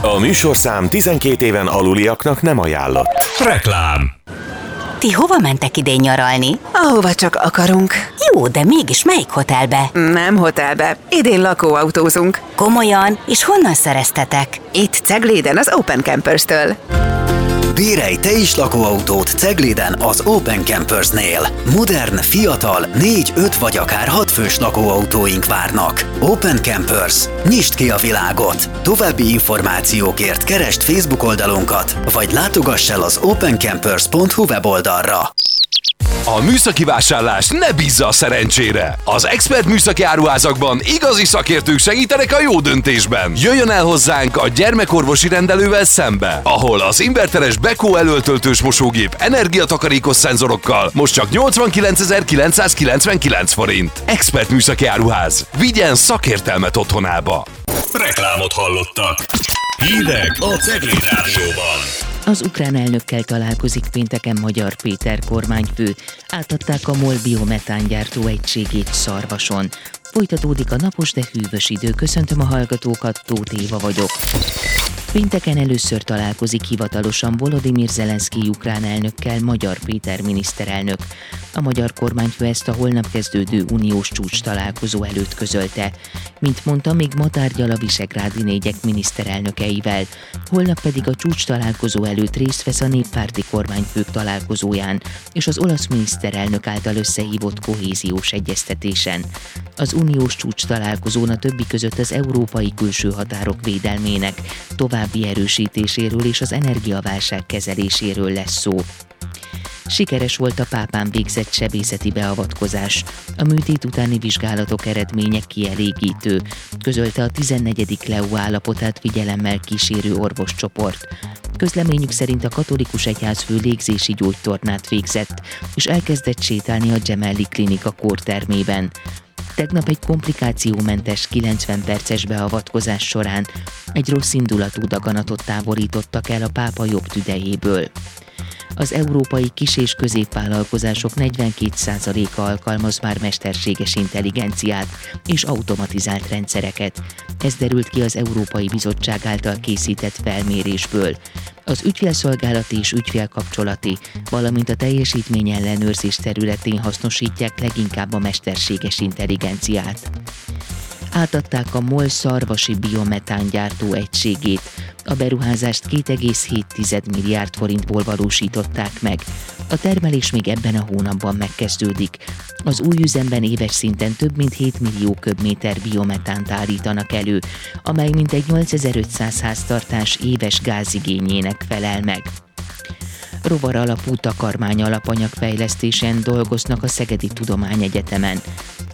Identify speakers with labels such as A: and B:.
A: A műsorszám 12 éven aluliaknak nem ajánlott.
B: Reklám.
C: Ti hova mentek idén nyaralni?
D: Ahova csak akarunk.
C: Jó, de mégis melyik hotelbe?
D: Nem hotelbe. Idén lakóautózunk.
C: Komolyan? És honnan szereztetek?
D: Itt Cegléden az Open Campers-től.
E: Bérelj te is lakóautót Cegléden az Open Campers-nél. Modern, fiatal, 4, 5 vagy akár 6 fős lakóautóink várnak. Open Campers. Nyisd ki a világot! További információkért keresd Facebook oldalunkat, vagy látogass el az opencampers.hu weboldalra.
B: A műszaki vásárlás ne bízza a szerencsére. Az Expert műszaki áruházakban igazi szakértők segítenek a jó döntésben. Jöjjön el hozzánk a gyermekorvosi rendelővel szembe, ahol az inverteres Beko elöltöltős mosógép energiatakarékos szenzorokkal most csak 89.999 forint. Expert műszaki áruház. Vigyen szakértelmet otthonába.
F: Reklámot hallottak. Hírek a Cegléd Rádióban.
G: Az ukrán elnökkel találkozik pénteken Magyar Péter kormányfő. Átadták a MOL biometángyártó egységét Szarvason. Folytatódik a napos, de hűvös idő. Köszöntöm a hallgatókat, Tóth Éva vagyok. Pénteken először találkozik hivatalosan Volodymyr Zelenszkij ukrán elnökkel Magyar Péter miniszterelnök. A magyar kormányfő ezt a holnap kezdődő uniós csúcs találkozó előtt közölte. Mint mondta, még ma tárgyal a visegrádi négyek miniszterelnökeivel. Holnap pedig a csúcs találkozó előtt részt vesz a néppárti kormányfők találkozóján és az olasz miniszterelnök által összehívott kohéziós egyeztetésen. Az uniós csúcs találkozón a többi között az európai külső határok védelmének további erősítéséről és az energiaválság kezeléséről lesz szó. Sikeres volt a pápán végzett sebészeti beavatkozás. A műtét utáni vizsgálatok eredménye kielégítő, közölte a 14. Leó állapotát figyelemmel kísérő orvoscsoport. Közleményük szerint a katolikus egyházfő légzési gyógytornát végzett, és elkezdett sétálni a Gemelli Klinika kórtermében. Tegnap egy komplikációmentes 90 perces beavatkozás során egy rossz indulatú daganatot távolítottak el a pápa jobb tüdejéből. Az európai kis- és középvállalkozások 42%-a alkalmaz már mesterséges intelligenciát és automatizált rendszereket. Ez derült ki az Európai Bizottság által készített felmérésből. Az ügyfélszolgálati és ügyfélkapcsolati, valamint a teljesítmény ellenőrzés területén hasznosítják leginkább a mesterséges intelligenciát. Átadták a MOL szarvasi biometángyártó egységét. A beruházást 2,7 milliárd forintból valósították meg. A termelés még ebben a hónapban megkezdődik. Az új üzemben éves szinten több mint 7 millió köbméter biometánt állítanak elő, amely mintegy 8500 háztartás éves gázigényének felel meg. Rovar alapú takarmány alapanyag fejlesztésen dolgoznak a Szegedi Tudományegyetemen.